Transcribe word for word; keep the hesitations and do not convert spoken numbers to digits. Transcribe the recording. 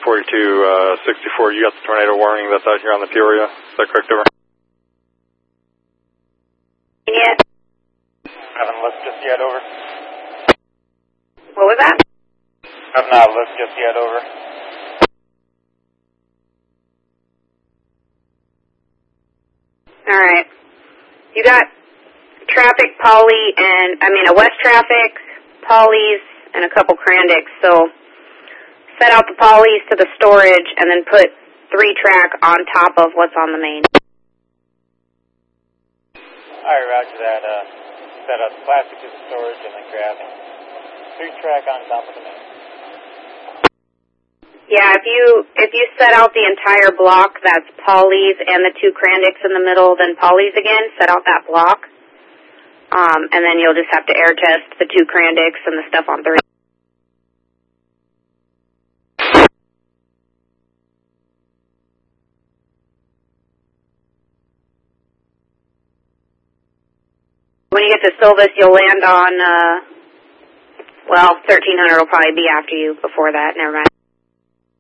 forty-two sixty-four, you got the tornado warning that's out here on the Peoria. Is that correct, over? Yeah. Haven't lift just yet, over. What was that? Have not lift just yet, over. Alright. You got traffic, poly, and, I mean, a west traffic, polys, and a couple Crandics, so set out the polys to the storage and then put three track on top of what's on the main. Alright, roger that. Uh, set up the plastic to the storage and then grab three track on top of the main. Yeah, if you if you set out the entire block, that's polys and the two Crandics in the middle, then polys again, set out that block. Um, and then you'll just have to air test the two Crandics and the stuff on three. When you get to Silvis, you'll land on, uh, well, thirteen hundred will probably be after you before that. Never mind.